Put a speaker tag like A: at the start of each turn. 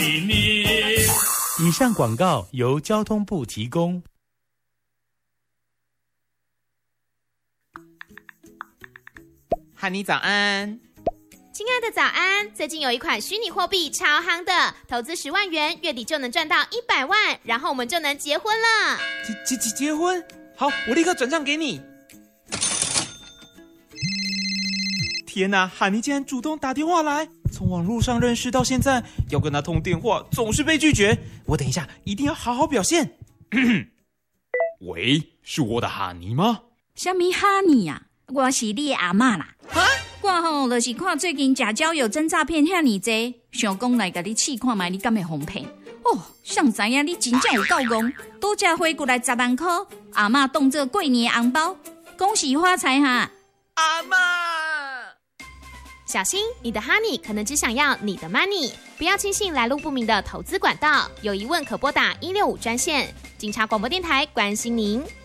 A: 以上广告由交通部提供。
B: 汉妮早安。
C: 亲爱的早安，最近有一款虚拟货币超夯的，投资10万元，月底就能赚到100万，然后我们就能结婚了。
B: 结婚？好，我立刻转账给你。天哪，汉妮竟然主动打电话来，从网络上认识到现在，要跟他通电话总是被拒绝。我等一下一定要好好表现。喂，是我的哈尼吗？
D: 什么哈尼啊？我是你的阿嬷啦。
B: 哈？
D: 我就是看最近假交友真诈骗遐尼多，想讲来甲你试看卖，你敢会哄骗？哦，想知影你真正有够戆，拄则汇过来10万块，阿嬷当作过年的红包，恭喜发财哈！
B: 阿嬷。
C: 小心，你的 Honey 可能只想要你的 money， 不要轻信来路不明的投资管道，有疑问可拨打165专线。警察广播电台关心您。